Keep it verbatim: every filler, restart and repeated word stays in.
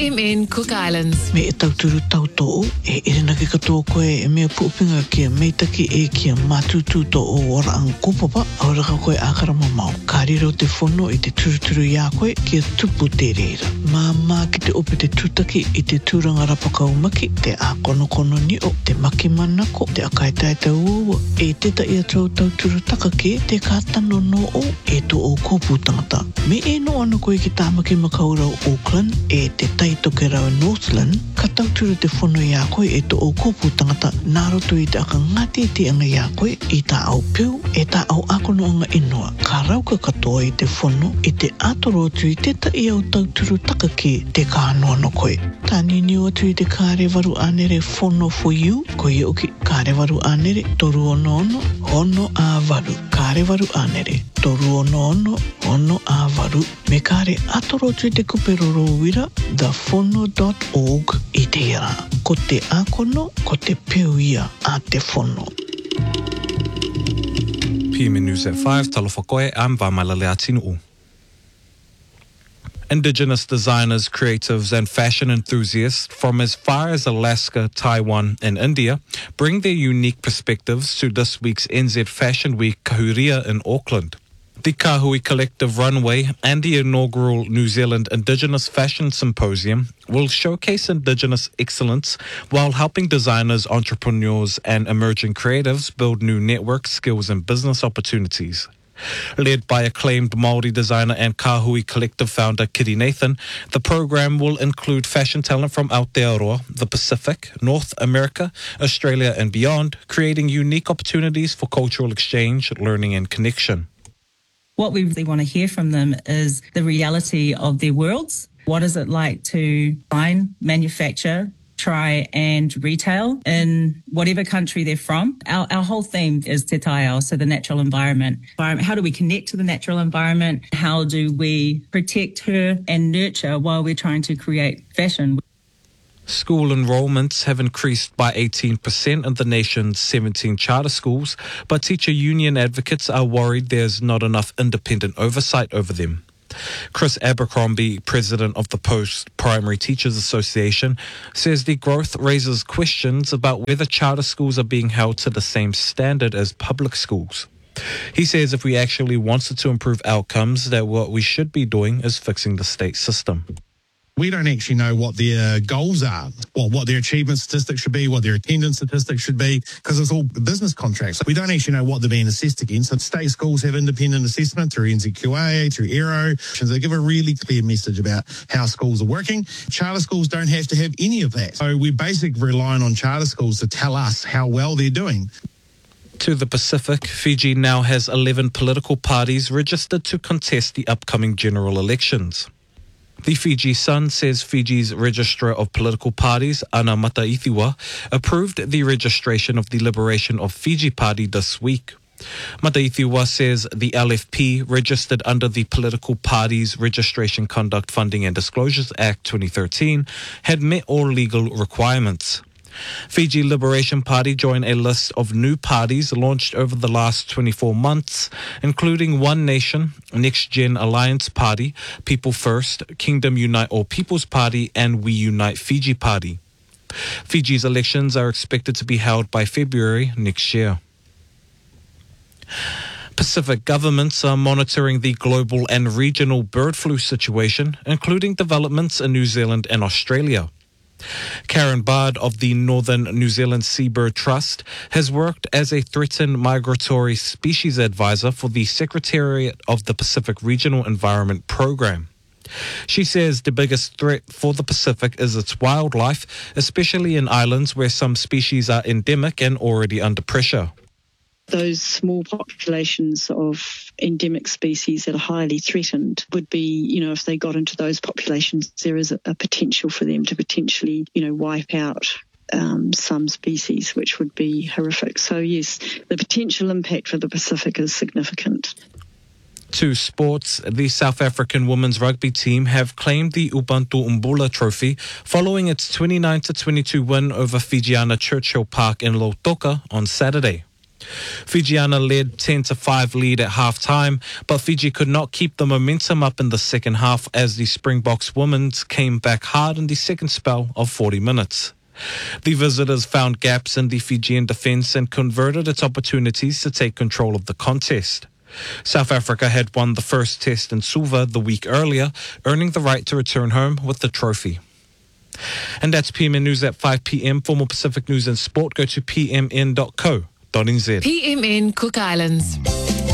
M N Cook Islands. Me e tauturu tautou, e irina ke katoa koe e mea puupinga kia meitaki e kia matutu to o ora ang kupapa, aura ka koe akara mamau. Ka riro te whono i te turuturu ia koe kia tupu te reira. Mā ki te ope te tutaki i te tūranga rapakau maki, te a kono kono ni o, te maki manako, te akaitai te uaua, e te ta ia trau tauturu takake, te kātano no o, e to o kōpū tangata. Me e no ana koe ki tāmaki makaura o Auckland, e te taitoke rau Northland, ka tauturu te whono ia koe e to o kōpū tangata, nā roto i te aka ngati te anga ia koe, i tā au piu, e tā au akono anga inua. Ka rauka katoa i te whono, i te atoro atu i te ta i au tauturu takake, te ka anoa no koe. Tā nini o atu i te kārewaru anere whono for you, koe e oki kārewaru anere, toru ono ono, ono a waru. Kārewaru anere, toru ono ono, ono a waru. Me kāre atoro atu i te kuperoro wira, the whono dot org i te ira. Ko te akono, ko te peo ia a te whono. P M N News at five, talofa I'm Vaimalale Atinu. Indigenous designers, creatives and fashion enthusiasts from as far as Alaska, Taiwan and India bring their unique perspectives to this week's N Z Fashion Week Kahuria in Auckland. The Kahui Collective Runway and the inaugural New Zealand Indigenous Fashion Symposium will showcase Indigenous excellence while helping designers, entrepreneurs and emerging creatives build new network skills and business opportunities. Led by acclaimed Māori designer and Kahui Collective founder Kiri Nathan, the program will include fashion talent from Aotearoa, the Pacific, North America, Australia and beyond, creating unique opportunities for cultural exchange, learning and connection. What we really want to hear from them is the reality of their worlds. What is it like to design, manufacture, try and retail in whatever country they're from? Our, our whole theme is Te Taiao, so the natural environment. How do we connect to the natural environment? How do we protect her and nurture while we're trying to create fashion? School enrollments have increased by eighteen percent in the nation's seventeen charter schools, but teacher union advocates are worried there's not enough independent oversight over them. Chris Abercrombie, president of the Post-Primary Teachers Association, says the growth raises questions about whether charter schools are being held to the same standard as public schools. He says if we actually wanted to improve outcomes, that what we should be doing is fixing the state system. We don't actually know what their goals are, well, what their achievement statistics should be, what their attendance statistics should be, because it's all business contracts. We don't actually know what they're being assessed against. So state schools have independent assessment through N Z Q A, through Aero. They give a really clear message about how schools are working. Charter schools don't have to have any of that. So we're basically relying on charter schools to tell us how well they're doing. To the Pacific, Fiji now has eleven political parties registered to contest the upcoming general elections. The Fiji Sun says Fiji's Registrar of Political Parties, Ana Mataithiwa, approved the registration of the Liberation of Fiji Party this week. Mataithiwa says the L F P, registered under the Political Parties Registration, Conduct, Funding and Disclosures Act twenty thirteen, had met all legal requirements. Fiji Liberation Party joined a list of new parties launched over the last twenty-four months, including One Nation, Next Gen Alliance Party, People First, Kingdom Unite All People's Party, and We Unite Fiji Party. Fiji's elections are expected to be held by February next year. Pacific governments are monitoring the global and regional bird flu situation, including developments in New Zealand and Australia. Karen Bard of the Northern New Zealand Seabird Trust has worked as a threatened migratory species advisor for the Secretariat of the Pacific Regional Environment Program. She says the biggest threat for the Pacific is its wildlife, especially in islands where some species are endemic and already under pressure. Those small populations of endemic species that are highly threatened would be, you know, if they got into those populations, there is a, a potential for them to potentially, you know, wipe out um, some species, which would be horrific. So, yes, the potential impact for the Pacific is significant. To sports, the South African women's rugby team have claimed the Ubuntu Umbula Trophy following its twenty-nine to twenty-two win over Fijiana Churchill Park in Lautoka on Saturday. Fijiana led ten to five lead at half-time, but Fiji could not keep the momentum up in the second half as the Springboks women came back hard in the second spell of forty minutes. The visitors found gaps in the Fijian defence and converted its opportunities to take control of the contest. South Africa had won the first test in Suva the week earlier, earning the right to return home with the trophy. And that's P M N News at five p.m. For more Pacific news and sport, go to p m n dot co dot n z. P M N Cook Islands.